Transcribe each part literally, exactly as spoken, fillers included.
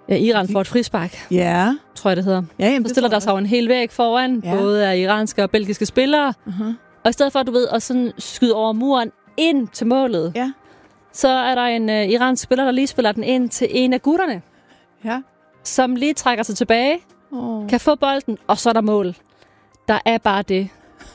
Ja, Iran får et frispark. Ja. Tror jeg, det hedder. Ja, jamen, så stiller der sig en hel væg foran, ja. både af iranske og belgiske spillere. Uh-huh. Og i stedet for, du ved, at sådan skyde over muren ind til målet, ja. så er der en uh, iransk spiller, der lige spiller den ind til en af gutterne. Ja. Som lige trækker sig tilbage, oh. kan få bolden, og så er der mål. Der er bare det,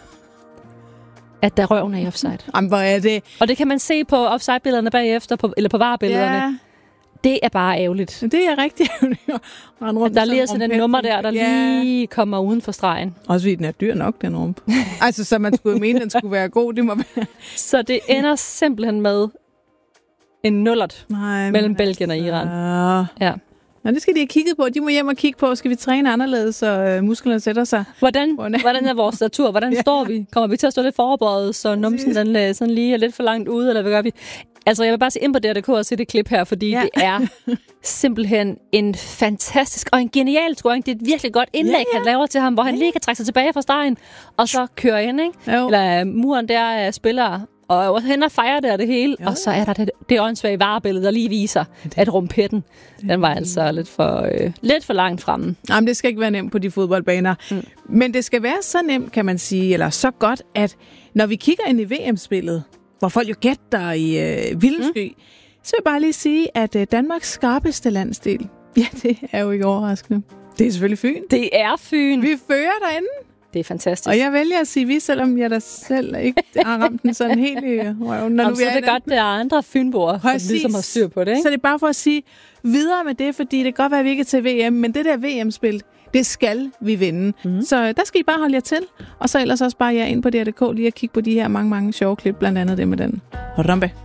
at der røven er i offside. Jamen, hvor er det? Og det kan man se på offside-billederne bagefter, på, eller på varbillederne. Ja. Det er bare ærgerligt. Det er rigtig ærgerligt. Der er lige sådan en nummer der, der ja. lige kommer uden for stregen. Også fordi den er dyr nok, den rump. Altså, så man skulle mene, den skulle være god. Det må være. Så det ender simpelthen med en nullert Nej, mellem Belgien og Iran. Ja. ja. Nå, det skal de have kigget på. De må hjem og kigge på. Skal vi træne anderledes, så øh, musklerne sætter sig? Hvordan, hvordan er vores statur? Hvordan ja. står vi? Kommer vi til at stå lidt forberedt, så numsen den, sådan lige er lidt for langt ude, eller hvad gør vi? Altså, jeg vil bare se ind på D R punktum D K og se det klip her, fordi ja. det er simpelthen en fantastisk og en genial scoring. Det er et virkelig godt indlæg, ja, ja. han laver til ham, hvor han lige kan trække sig tilbage fra stregen, og så kører ind, ikke? Jo. Eller muren der er spillere, og hen og fejrer der det hele, jo. og så er der det, det åndssvage varebillede, der lige viser, at rumpetten, den var altså lidt for, øh, lidt for langt fremme. Jamen, det skal ikke være nemt på de fodboldbaner. Mm. Men det skal være så nemt, kan man sige, eller så godt, at når vi kigger ind i V M-spillet, hvor folk jo gætter i øh, Vildensky, mm. så vil jeg bare lige sige, at øh, Danmarks skarpeste landsdel, ja, det er jo ikke overraskende. Det er selvfølgelig Fyn. Det er Fyn. Vi fører derinde. Det er fantastisk. Og jeg vælger at sige vi, selvom jeg da selv ikke har ramt den sådan helt i røven. Når nu så er det godt, der er andre fynboer, som ligesom har styr på det, ikke? Så det er bare for at sige videre med det, fordi det kan godt være, at vi ikke er til V M, men det der V M-spil, det skal vi vinde. Mm. Så der skal I bare holde jer til. Og så ellers også bare jer ind på D R punktum D K lige at kigge på de her mange, mange sjove klip, blandt andet det med den rumpe.